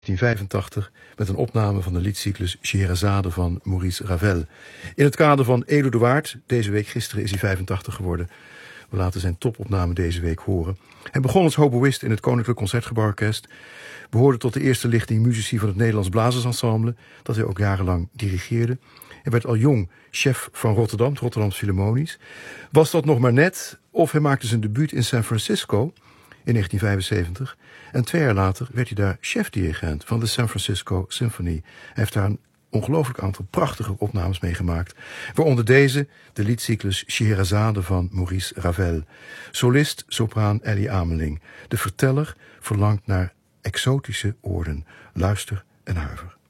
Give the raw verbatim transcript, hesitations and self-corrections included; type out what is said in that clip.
negentien vijfentachtig met een opname van de liedcyclus Scheherazade van Maurice Ravel. In het kader van Edo de Waard, deze week gisteren is hij vijfentachtig geworden. We laten zijn topopname deze week horen. Hij begon als hoboïst in het Koninklijk Concertgebouworkest, behoorde tot de eerste lichting muzici van het Nederlands Blazersensemble, dat hij ook jarenlang dirigeerde. Hij werd al jong chef van Rotterdam, het Rotterdams Philharmonisch. Was dat nog maar net, of hij maakte zijn debuut in San Francisco in negentien vijfenzeventig. En twee jaar later werd hij daar chefdirigent van de San Francisco Symphony. Hij heeft daar een ongelooflijk aantal prachtige opnames meegemaakt, waaronder deze, de liedcyclus Scheherazade van Maurice Ravel. Solist, sopraan Ellie Ameling. De verteller verlangt naar exotische oorden. Luister en huiver.